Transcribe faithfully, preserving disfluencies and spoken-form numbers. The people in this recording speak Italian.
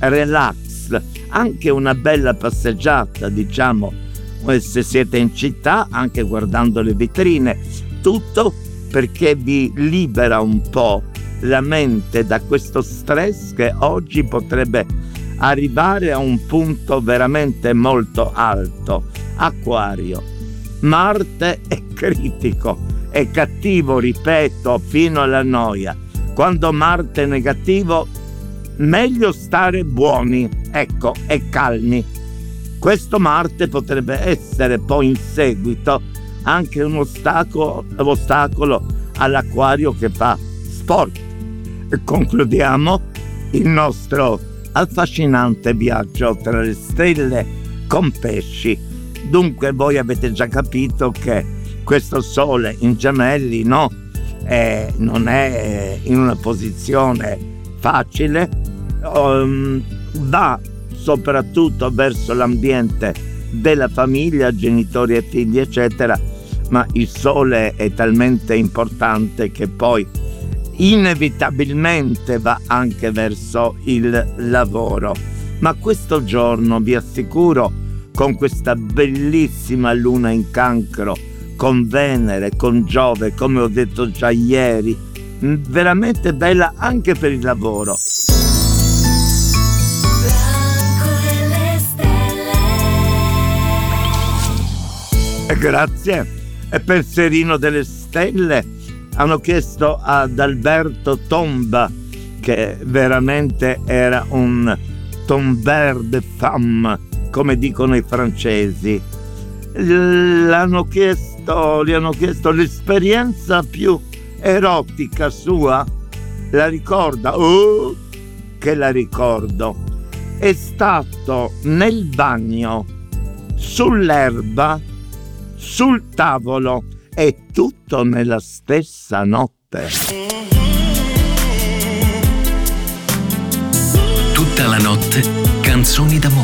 relax, anche una bella passeggiata, diciamo, se siete in città, anche guardando le vetrine, tutto perché vi libera un po' la mente da questo stress che oggi potrebbe arrivare a un punto veramente molto alto. Acquario, Marte è critico, è cattivo, ripeto, fino alla noia. Quando Marte è negativo, meglio stare buoni, ecco, e calmi. Questo Marte potrebbe essere poi in seguito anche un ostacolo, ostacolo all'Acquario che fa sport. E concludiamo il nostro affascinante viaggio tra le stelle con Pesci. Dunque voi avete già capito che questo Sole in Gemelli, no, eh, non è in una posizione facile, um, va soprattutto verso l'ambiente della famiglia, genitori e figli eccetera, ma il Sole è talmente importante che poi inevitabilmente va anche verso il lavoro. Ma questo giorno vi assicuro, con questa bellissima luna in Cancro, con Venere, con Giove, come ho detto già ieri, veramente bella anche per il lavoro. Grazie. E pensierino delle stelle hanno chiesto ad Alberto Tomba, che veramente era un tombeur de femme, come dicono i francesi. L'hanno chiesto, gli hanno chiesto l'esperienza più erotica sua. La ricorda? Oh, che la ricordo. È stato nel bagno, sull'erba, sul tavolo, e tutto nella stessa notte. Tutta la notte canzoni d'amore.